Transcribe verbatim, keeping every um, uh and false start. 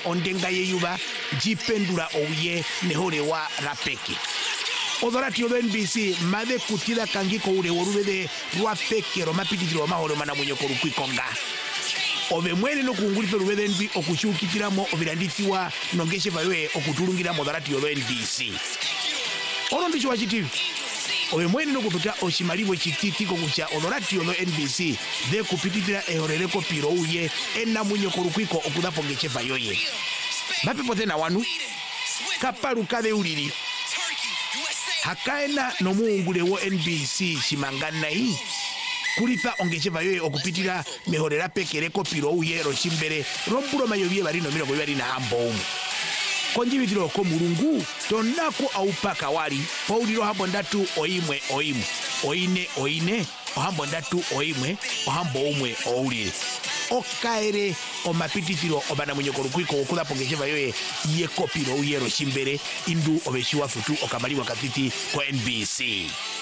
ondenga yeyuba jipendula ouye nehole wa rapeke odorati odo N B C made kutila kangiko ule worubede rwapeke romapititiro maholo mana munyoko rukwikonga ove mwene no kungulisa rubede N B okushukikiramo obirandisiwa nongeshe vawe okutulungira modorati odo N B C ono ndicho wachitivi ove mwene no kututa oshimalibwe chititiko kucha odorati odo N B C de kupititira ehorereko piro uye ena munyoko rukwiko okudapo ngeche vayoye mapepo tena wanu kapalu kade ulili hakaena no muungule wo N B C shimangana hii kulitha ongecheva yoye okupitira mehorera pekereko piro uye rochimbere rombulo mayovie barino mino kwa bari na hambo umu konjibitiro ko mulungu tonako aupaka wali pauliro hambo ndatu oimwe oimwe oine oine ohambo ndatu oimwe ohambo umwe oulire okaere omapititiro obana munyoko rukwiko okula pongecheva yoye ye kopiro uye rochimbere indu obeshiwa futu okamaliwa katiti kwa N B C.